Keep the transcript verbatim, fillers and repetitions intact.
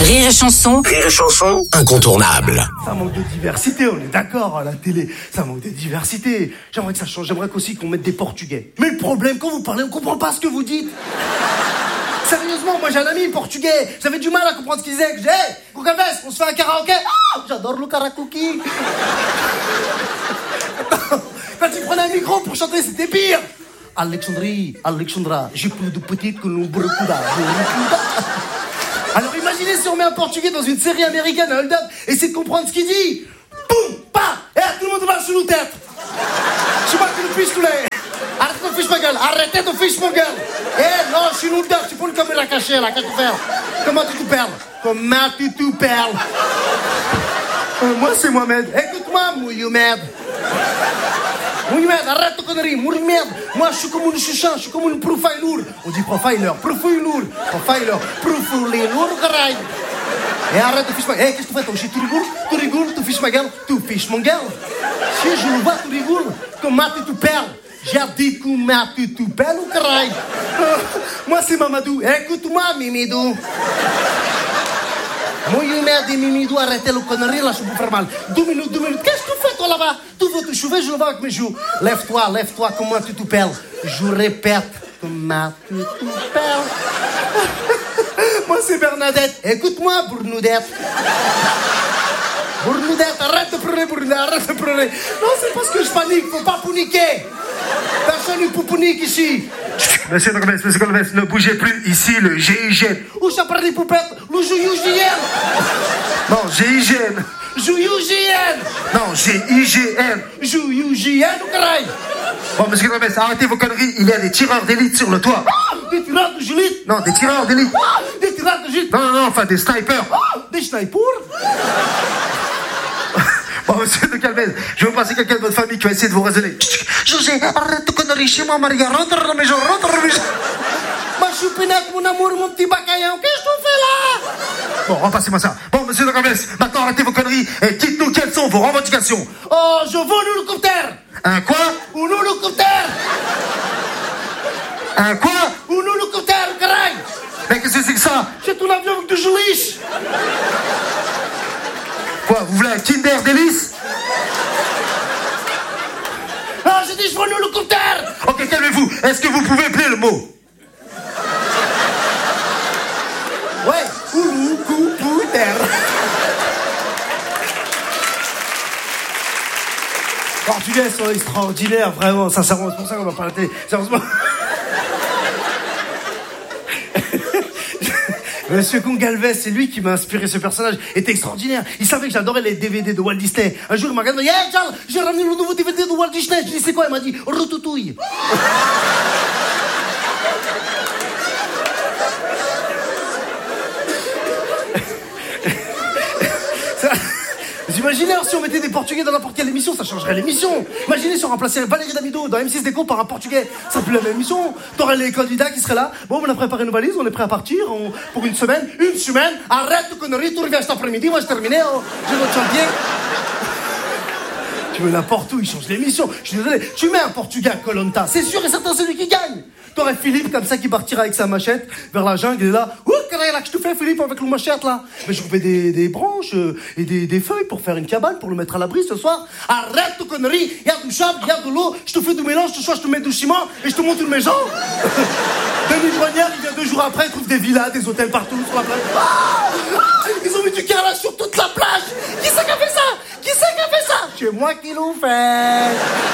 Rire et chanson. Rire et chanson. Incontournable. Ça manque de diversité, on est d'accord, à la télé. Ça manque de diversité. J'aimerais que ça change. J'aimerais qu'aussi qu'on mette des Portugais. Mais le problème, quand vous parlez, on comprend pas ce que vous dites. Sérieusement, moi j'ai un ami portugais. J'avais du mal à comprendre ce qu'il disait. Je dis, hey, Gugalves, on se fait un karaoké. Oh, j'adore le karaoké. Quand il prenait un micro pour chanter, c'était pire. Alexandrie, Alexandra, j'ai plus de petites que nous Brucuda. Alors imaginez si on met un portugais dans une série américaine, un hold-up, et essaie de comprendre ce qu'il dit. Boum, pa, et tout le monde va sur nos têtes. Je sais pas que le fiche tous les. Arrêtez de fiche ma gueule, arrêtez de fiche ma gueule. Eh non, je suis une hold-up, tu peux une caméra cachée là, qu'est-ce que tu fais? Comment tu te perles? Comment tu te perles? euh, Moi c'est Mohamed, écoute-moi, Mohamed. Mohamed, arrête de conneries, Mohamed. Moi, je suis comme une chuchan, je suis comme une profiler. On dit profiler, profiler, profiler, profiler, caray. Et arrête de ficher ma gueule. Eh, qu'est-ce que tu fais, toi? Tu rigoles, tu rigoles, tu fiches ma gueule, tu fiches mon gueule. Si je le vois, tu rigoles. Comment tu te perles? J'ai dit comment tu te perles, caray. Moi, c'est Mamadou. Écoute-moi, Mimidou. Mohamed et Mimidou, arrêtez le connerie, là, je peux faire mal. Deux minutes, deux minutes. Qu'est-ce que tu fais, toi, là-bas? Tu veux te chouver, je le vois avec mes joues. Lève-toi, lève-toi, comment tu te perles? Je répète, comment tu te perles? Moi, c'est Bernadette. Écoute-moi, Bournoudette. Bournoudette, arrête de pleurer, Bournoudette, arrête de pleurer. Non, c'est parce que je panique, faut pas paniquer. Personne ne peut paniquer ici. Monsieur Golves, monsieur Golves, ne bougez plus. Ici, le G I G N. Où ça parle des poupettes? Le G I G N. Non, G I G N. G I G N. Non, G I G N. G I G N ou caray? Bon, monsieur Golves, arrêtez vos conneries. Il y a des tireurs d'élite sur le toit. Ah, des tireurs de gélite. Non, des tireurs d'élite. Ah, des tireurs de gélite. Non, non, non, enfin des snipers. Ah, des snipers. Bon, monsieur de Calvez, je vais vous passer quelqu'un de votre famille qui va essayer de vous raisonner. José, arrête de conneries chez moi, Maria. Rentre à la maison, rentre à la maison. Ma choupinette, mon amour, mon petit bacaillon, qu'est-ce que tu fais là? Bon, repassez-moi ça. Bon, monsieur de Calvez, maintenant arrêtez vos conneries et dites-nous quelles sont vos revendications. Oh, je veux un hélicoptère. Un quoi? Un hélicoptère. Un quoi? Un hélicoptère, caray. Mais qu'est-ce que c'est que ça? C'est un avion avec du geliche. Quoi, vous voulez un Kinder Délice? Ah, j'ai dit je veux un hélicoptère. Ok, calmez-vous. Est-ce que vous pouvez appeler le mot? Ouais, hélicoptère. Portugais sont extraordinaires, vraiment, sincèrement, c'est pour ça qu'on va pas la télé. Sérieusement. Monsieur Gongalves, c'est lui qui m'a inspiré ce personnage. Il était extraordinaire. Il savait que j'adorais les D V D de Walt Disney. Un jour, il m'a regardé, hey Charles, j'ai ramené le nouveau D V D de Walt Disney. Je lui ai dit, c'est quoi? Il m'a dit, Ratatouille. Vous imaginez si on mettait des Portugais dans n'importe quelle émission, ça changerait l'émission. Imaginez si on remplaçait Valérie Damido dans M six Déco par un Portugais, ça serait plus la même émission. T'aurais les candidats qui seraient là. Bon, on a préparé une valise, on est prêt à partir on... pour une semaine. Une semaine, arrête de conneries, tu reviens cet après-midi, moi j'ai terminé, oh, j'ai notre chantier. Tu veux n'importe où, il change l'émission. Je suis désolé, tu mets un Portugais à Koh Lanta, c'est sûr et certain c'est lui qui gagne. T'aurais Philippe comme ça qui partira avec sa machette vers la jungle, il est là. Ouh, qu'est-ce que tu fais, Philippe, avec le machette là? Mais je coupais des, des branches euh, et des, des feuilles pour faire une cabane, pour le mettre à l'abri ce soir. Arrête de conneries, il y a du sable, il y a de l'eau, je te fais du mélange, ce soir je te mets du ciment et je te monte une maison. Denis Douanière, il vient deux jours après, il trouve des villas, des hôtels partout sur la plage. Ah, ils ont mis du carrelage sur toute la plage. Qui c'est qui a fait ça? Qui c'est qui a fait ça? C'est moi qui l'ai fait.